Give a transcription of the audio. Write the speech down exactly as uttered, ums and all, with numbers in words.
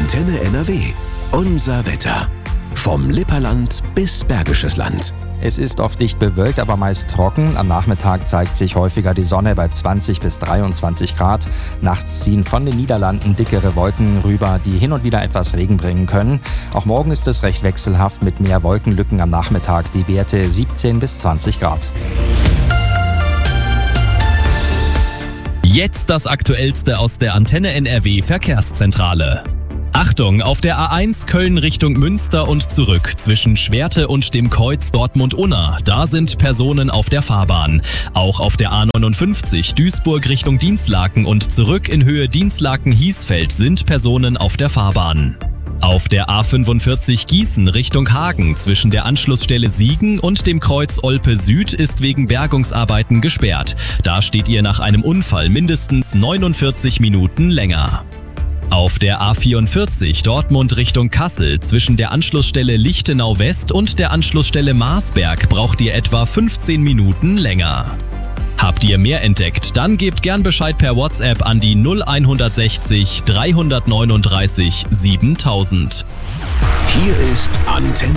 Antenne N R W. Unser Wetter. Vom Lipperland bis Bergisches Land. Es ist oft dicht bewölkt, aber meist trocken. Am Nachmittag zeigt sich häufiger die Sonne bei zwanzig bis dreiundzwanzig Grad. Nachts ziehen von den Niederlanden dickere Wolken rüber, die hin und wieder etwas Regen bringen können. Auch morgen ist es recht wechselhaft mit mehr Wolkenlücken am Nachmittag. Die Werte siebzehn bis zwanzig Grad. Jetzt das Aktuellste aus der Antenne N R W Verkehrszentrale. Achtung, auf der A eins Köln Richtung Münster und zurück zwischen Schwerte und dem Kreuz Dortmund-Unna. Da sind Personen auf der Fahrbahn. Auch auf der A neunundfünfzig Duisburg Richtung Dinslaken und zurück in Höhe Dinslaken-Hiesfeld sind Personen auf der Fahrbahn. Auf der A fünfundvierzig Gießen Richtung Hagen zwischen der Anschlussstelle Siegen und dem Kreuz Olpe Süd ist wegen Bergungsarbeiten gesperrt. Da steht ihr nach einem Unfall mindestens neunundvierzig Minuten länger. Auf der A vierundvierzig Dortmund Richtung Kassel zwischen der Anschlussstelle Lichtenau West und der Anschlussstelle Marsberg braucht ihr etwa fünfzehn Minuten länger. Habt ihr mehr entdeckt? Dann gebt gern Bescheid per WhatsApp an die null hundertsechzig dreihundertneununddreißig siebentausend. Hier ist Antenne